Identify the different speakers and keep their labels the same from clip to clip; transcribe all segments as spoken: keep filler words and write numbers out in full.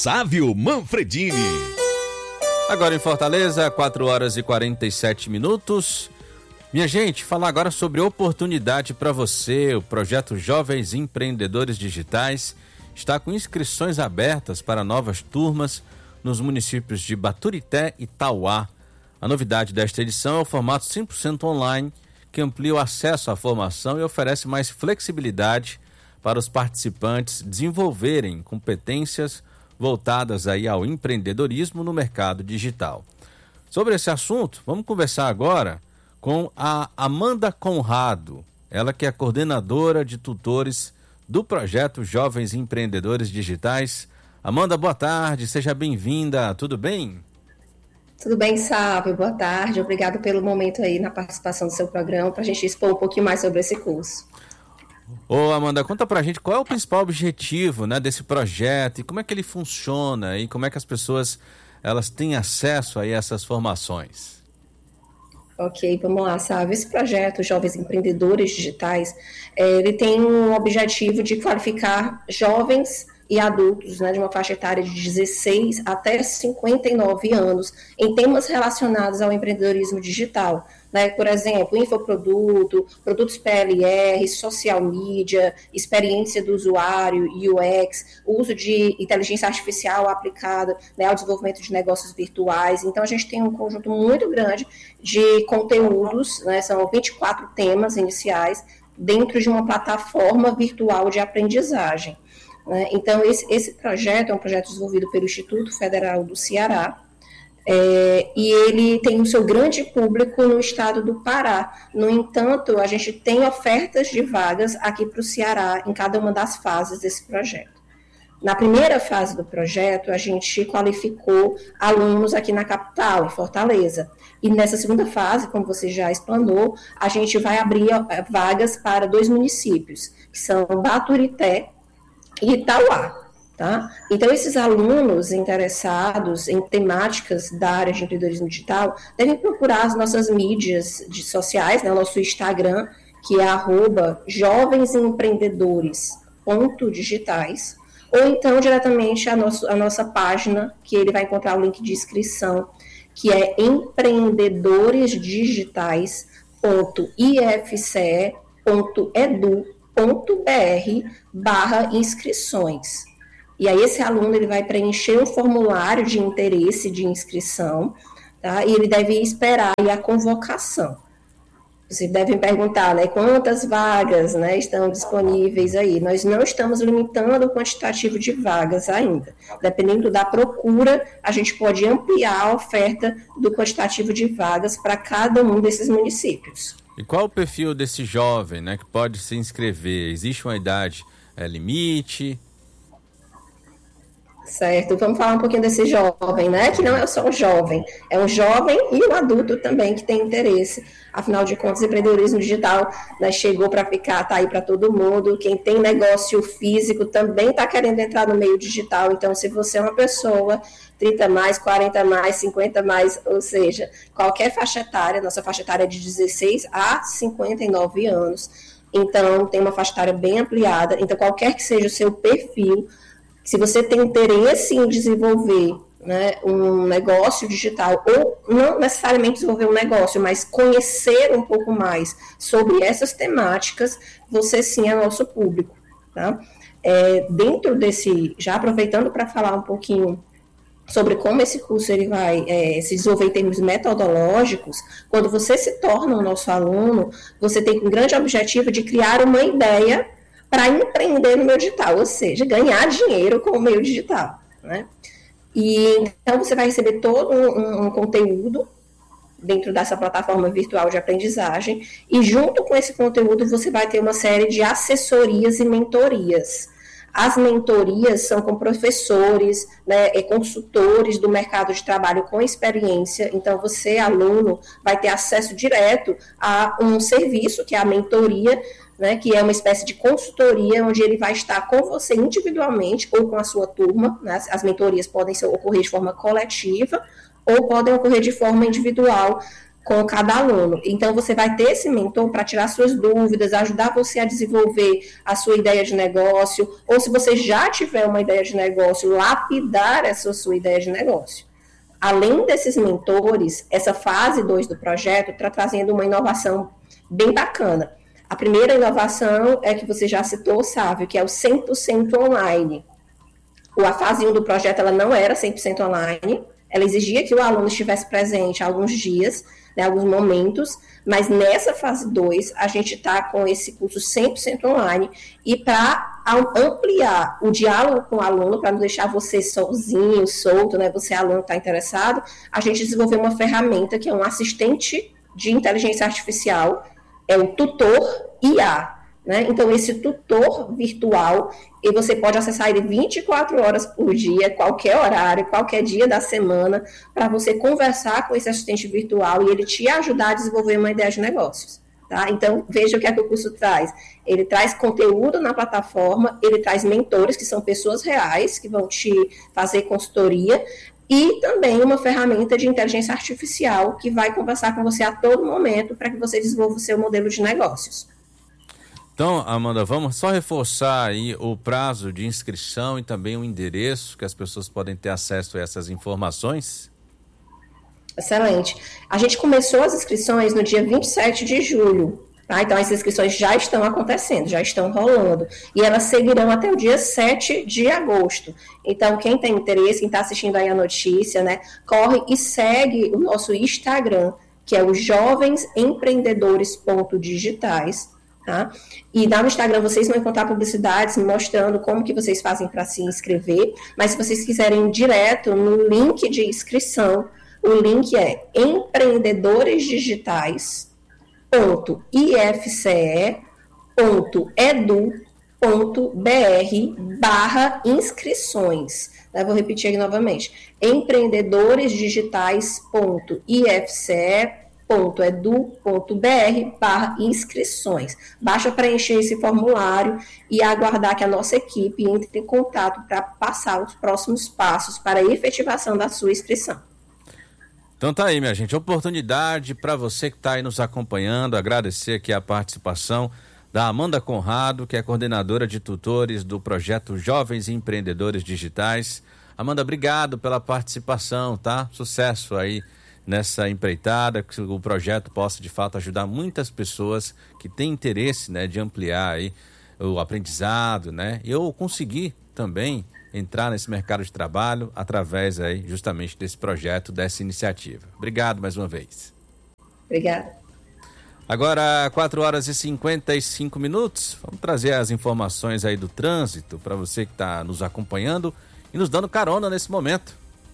Speaker 1: Sávio Manfredini.
Speaker 2: Agora em Fortaleza, quatro horas e quarenta e sete minutos. Minha gente, falar agora sobre oportunidade para você. O projeto Jovens Empreendedores Digitais está com inscrições abertas para novas turmas nos municípios de Baturité e Tauá. A novidade desta edição é o formato cem por cento online, que amplia o acesso à formação e oferece mais flexibilidade para os participantes desenvolverem competências voltadas aí ao empreendedorismo no mercado digital. Sobre esse assunto, vamos conversar agora com a Amanda Conrado, ela que é coordenadora de tutores do projeto Jovens Empreendedores Digitais. Amanda, boa tarde, seja bem-vinda, tudo bem?
Speaker 3: Tudo bem, Sávio, boa tarde, obrigado pelo momento aí na participação do seu programa, para a gente expor um pouquinho mais sobre esse curso.
Speaker 2: Ô Amanda, conta pra gente qual é o principal objetivo, né, desse projeto e como é que ele funciona e como é que as pessoas elas têm acesso a essas formações.
Speaker 3: Ok, vamos lá, Sávio. Esse projeto Jovens Empreendedores Digitais, é, ele tem um objetivo de qualificar jovens e adultos, né, de uma faixa etária de dezesseis até cinquenta e nove anos em temas relacionados ao empreendedorismo digital, né, por exemplo, infoproduto, produtos P L R, social media, experiência do usuário, U X, uso de inteligência artificial aplicada, né, ao desenvolvimento de negócios virtuais. Então, a gente tem um conjunto muito grande de conteúdos, né, são vinte e quatro temas iniciais dentro de uma plataforma virtual de aprendizagem. Então, esse, esse projeto é um projeto desenvolvido pelo Instituto Federal do Ceará, é, e ele tem o seu grande público no estado do Pará. No entanto, a gente tem ofertas de vagas aqui para o Ceará em cada uma das fases desse projeto. Na primeira fase do projeto, a gente qualificou alunos aqui na capital, em Fortaleza. E nessa segunda fase, como você já explanou, a gente vai abrir vagas para dois municípios, que são Baturité e Itauá, tá? Então, esses alunos interessados em temáticas da área de empreendedorismo digital devem procurar as nossas mídias de sociais, né, o nosso Instagram, que é arroba jovensempreendedores.digitais, ou então diretamente a, nosso, a nossa página, que ele vai encontrar o link de inscrição, que é empreendedoresdigitais.ifce.edu .br barra inscrições. E aí esse aluno ele vai preencher um formulário de interesse de inscrição, tá? E ele deve esperar aí a convocação. Vocês devem perguntar, né, quantas vagas, né, estão disponíveis aí. Nós não estamos limitando o quantitativo de vagas ainda. Dependendo da procura, a gente pode ampliar a oferta do quantitativo de vagas para cada um desses municípios.
Speaker 2: E qual o perfil desse jovem, né, que pode se inscrever? Existe uma idade é, limite?
Speaker 3: Certo, vamos falar um pouquinho desse jovem, né, que não é só um jovem, é um jovem e um adulto também que tem interesse. Afinal de contas, o empreendedorismo digital, né, chegou para ficar, está aí para todo mundo. Quem tem negócio físico também está querendo entrar no meio digital. Então, se você é uma pessoa trinta mais, quarenta mais, cinquenta mais, ou seja, qualquer faixa etária, nossa faixa etária é de dezesseis a cinquenta e nove anos, então tem uma faixa etária bem ampliada. Então, qualquer que seja o seu perfil, se você tem interesse em desenvolver, né, um negócio digital, ou não necessariamente desenvolver um negócio, mas conhecer um pouco mais sobre essas temáticas, você sim é nosso público, tá? É, dentro desse, já aproveitando para falar um pouquinho sobre como esse curso ele vai é, se desenvolver em termos metodológicos, quando você se torna o nosso aluno, você tem um grande objetivo de criar uma ideia para empreender no meio digital, ou seja, ganhar dinheiro com o meio digital, né? E então você vai receber todo um, um conteúdo dentro dessa plataforma virtual de aprendizagem, e junto com esse conteúdo você vai ter uma série de assessorias e mentorias. As mentorias são com professores, né, e consultores do mercado de trabalho com experiência. Então, você, aluno, vai ter acesso direto a um serviço, que é a mentoria, né, que é uma espécie de consultoria, onde ele vai estar com você individualmente ou com a sua turma, né? As mentorias podem ser, ocorrer de forma coletiva ou podem ocorrer de forma individual, com cada aluno. Então, você vai ter esse mentor para tirar suas dúvidas, ajudar você a desenvolver a sua ideia de negócio, ou se você já tiver uma ideia de negócio, lapidar essa sua ideia de negócio. Além desses mentores, essa fase dois do projeto está trazendo uma inovação bem bacana. A primeira inovação é que você já citou, Sávio, que é o cem por cento online. A fase um do projeto ela não era cem por cento online, ela exigia que o aluno estivesse presente alguns dias, né, alguns momentos, mas nessa fase dois a gente está com esse curso cem por cento online e para ampliar o diálogo com o aluno, para não deixar você sozinho, solto, né, você aluno está interessado, a gente desenvolveu uma ferramenta que é um assistente de inteligência artificial, é o tutor I A, né? Então, esse tutor virtual, e você pode acessar ele vinte e quatro horas por dia, qualquer horário, qualquer dia da semana, para você conversar com esse assistente virtual e ele te ajudar a desenvolver uma ideia de negócios. Tá? Então, veja o que é que o curso traz. Ele traz conteúdo na plataforma, ele traz mentores, que são pessoas reais, que vão te fazer consultoria, e também uma ferramenta de inteligência artificial que vai conversar com você a todo momento para que você desenvolva o seu modelo de negócios.
Speaker 2: Então, Amanda, vamos só reforçar aí o prazo de inscrição e também o endereço que as pessoas podem ter acesso a essas informações?
Speaker 3: Excelente. A gente começou as inscrições no dia vinte e sete de julho. Tá? Então, as inscrições já estão acontecendo, já estão rolando. E elas seguirão até o dia sete de agosto. Então, quem tem interesse, quem está assistindo aí a notícia, né, corre e segue o nosso Instagram, que é o jovens empreendedores ponto digitais. Tá? E lá no Instagram vocês vão encontrar publicidades mostrando como que vocês fazem para se inscrever. Mas se vocês quiserem ir direto no link de inscrição, o link é empreendedoresdigitais ponto i f c e ponto e d u ponto b r barra inscrições. Eu vou repetir aqui novamente. empreendedoresdigitais ponto i f c e ponto e d u ponto b r barra inscrições. Basta preencher esse formulário e aguardar que a nossa equipe entre em contato para passar os próximos passos para a efetivação da sua inscrição.
Speaker 2: Então tá aí, minha gente, oportunidade para você que está aí nos acompanhando, agradecer aqui a participação da Amanda Conrado, que é coordenadora de tutores do projeto Jovens Empreendedores Digitais. Amanda, obrigado pela participação, tá? Sucesso aí nessa empreitada, que o projeto possa de fato ajudar muitas pessoas que têm interesse, né, de ampliar aí o aprendizado, né? E eu consegui também entrar nesse mercado de trabalho através aí justamente desse projeto, dessa iniciativa. Obrigado mais uma vez.
Speaker 3: Obrigada.
Speaker 2: Agora, quatro horas e cinquenta e cinco minutos, vamos trazer as informações aí do trânsito para você que está nos acompanhando e nos dando carona nesse momento.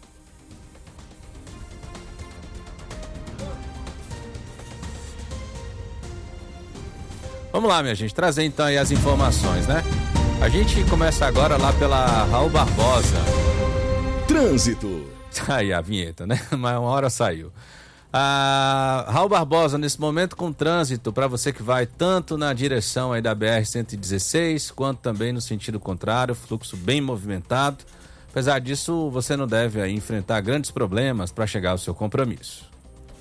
Speaker 2: Vamos lá, minha gente, trazer então aí as informações, né? A gente começa agora lá pela Raul Barbosa.
Speaker 1: Trânsito.
Speaker 2: Aí a vinheta, né? Mas uma hora saiu. A Raul Barbosa, nesse momento com trânsito, para você que vai tanto na direção aí da B R cento e dezesseis, quanto também no sentido contrário, fluxo bem movimentado. Apesar disso, você não deve aí enfrentar grandes problemas para chegar ao seu compromisso.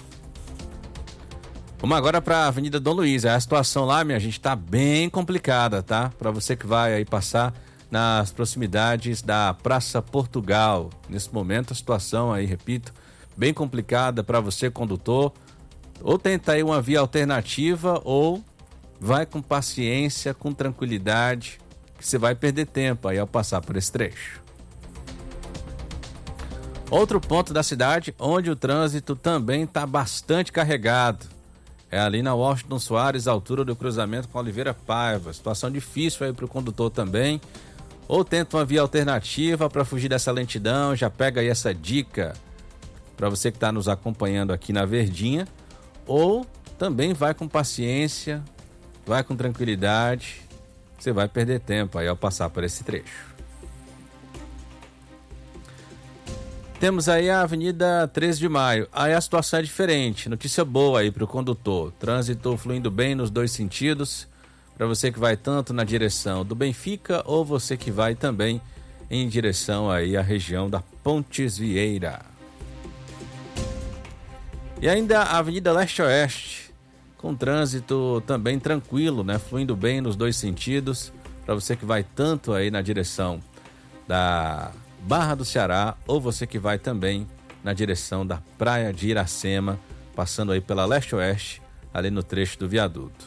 Speaker 2: Vamos agora para a Avenida Dom Luiz. A situação lá, minha gente, está bem complicada, tá? Para você que vai aí passar nas proximidades da Praça Portugal. Nesse momento, a situação aí, repito, bem complicada para você, condutor. Ou tenta aí uma via alternativa ou vai com paciência, com tranquilidade, que você vai perder tempo aí ao passar por esse trecho. Outro ponto da cidade onde o trânsito também está bastante carregado é ali na Washington Soares, altura do cruzamento com Oliveira Paiva. Situação difícil aí para o condutor também. Ou tenta uma via alternativa para fugir dessa lentidão. Já pega aí essa dica para você que está nos acompanhando aqui na Verdinha. Ou também vai com paciência, vai com tranquilidade. Você vai perder tempo aí ao passar por esse trecho. Temos aí a Avenida treze de maio. Aí a situação é diferente. Notícia boa aí para o condutor. Trânsito fluindo bem nos dois sentidos. Para você que vai tanto na direção do Benfica ou você que vai também em direção aí à região da Pontes Vieira. E ainda a Avenida Leste-Oeste, com trânsito também tranquilo, né? Fluindo bem nos dois sentidos, para você que vai tanto aí na direção da Barra do Ceará, ou você que vai também na direção da Praia de Iracema, passando aí pela Leste-Oeste, ali no trecho do viaduto.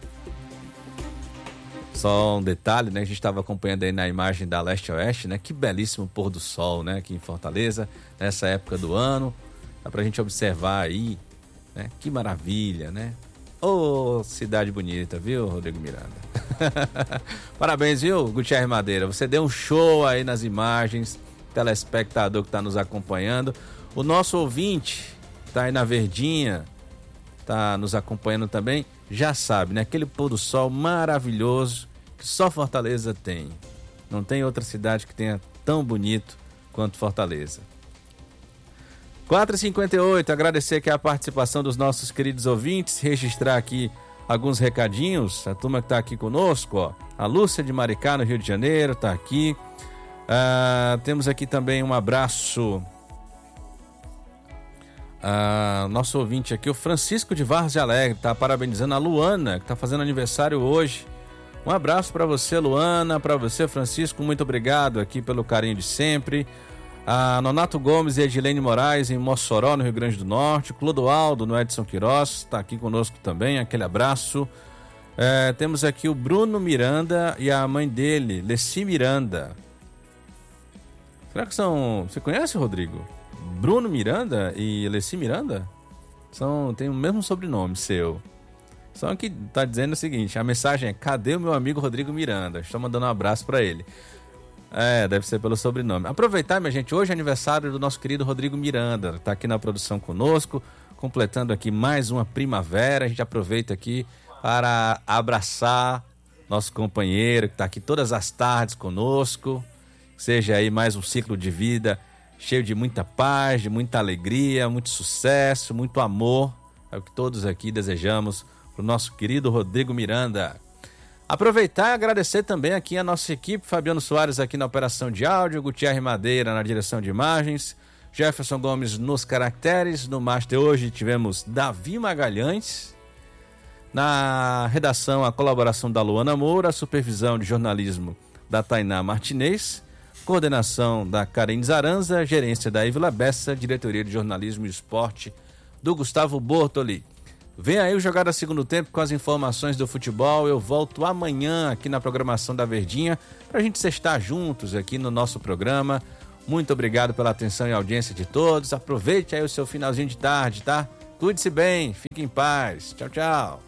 Speaker 2: Só um detalhe, né? A gente estava acompanhando aí na imagem da Leste-Oeste, né? Que belíssimo pôr do sol, né? Aqui em Fortaleza, nessa época do ano. Dá pra gente observar aí, né? Que maravilha, né? Ô, oh, cidade bonita, viu, Rodrigo Miranda? Parabéns, viu, Gutierre Madeira? Você deu um show aí nas imagens, telespectador que está nos acompanhando. O nosso ouvinte tá aí na Verdinha, tá nos acompanhando também, já sabe, né? Aquele pôr do sol maravilhoso que só Fortaleza tem. Não tem outra cidade que tenha tão bonito quanto Fortaleza. quatro e cinquenta e oito, agradecer aqui a participação dos nossos queridos ouvintes, registrar aqui alguns recadinhos, a turma que está aqui conosco, ó, a Lúcia de Maricá, no Rio de Janeiro, está aqui. Uh, temos aqui também um abraço, uh, nosso ouvinte aqui, o Francisco de Várzea Alegre, está parabenizando a Luana, que está fazendo aniversário hoje. Um abraço para você, Luana, para você, Francisco, muito obrigado aqui pelo carinho de sempre. A Nonato Gomes e Edilene Moraes em Mossoró, no Rio Grande do Norte. Clodoaldo no Edson Queiroz, está aqui conosco também, aquele abraço. É, temos aqui o Bruno Miranda e a mãe dele, Leci Miranda. Será que são... Você conhece, Rodrigo? Bruno Miranda e Leci Miranda? São... Tem o mesmo sobrenome seu. Só que tá dizendo o seguinte, a mensagem é: cadê o meu amigo Rodrigo Miranda? Estou mandando um abraço para ele. É, deve ser pelo sobrenome. Aproveitar, minha gente, hoje é aniversário do nosso querido Rodrigo Miranda, está aqui na produção conosco, completando aqui mais uma primavera. A gente aproveita aqui para abraçar nosso companheiro que está aqui todas as tardes conosco. Seja aí mais um ciclo de vida cheio de muita paz, de muita alegria, muito sucesso, muito amor. É o que todos aqui desejamos para o nosso querido Rodrigo Miranda. Aproveitar e agradecer também aqui a nossa equipe, Fabiano Soares aqui na operação de áudio, Gutierre Madeira na direção de imagens, Jefferson Gomes nos caracteres. No Master hoje tivemos Davi Magalhães, na redação a colaboração da Luana Moura, a supervisão de jornalismo da Tainá Martinez, coordenação da Karen Zaranza, gerência da Ivila Bessa, diretoria de jornalismo e esporte do Gustavo Bortoli. Vem aí o Jogada Segundo Tempo com as informações do futebol. Eu volto amanhã aqui na programação da Verdinha para a gente estar juntos aqui no nosso programa. Muito obrigado pela atenção e audiência de todos. Aproveite aí o seu finalzinho de tarde, tá? Cuide-se bem, fique em paz. Tchau, tchau.